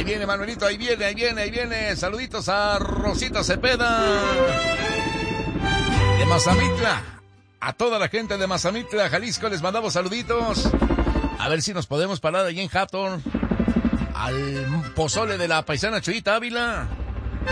Ahí viene Manuelito, ahí viene. Saluditos a Rosita Cepeda. De Mazamitla. A toda la gente de Mazamitla, Jalisco, les mandamos saluditos. A ver si nos podemos parar allí en Hathor. Al pozole de la paisana Chuyita Ávila.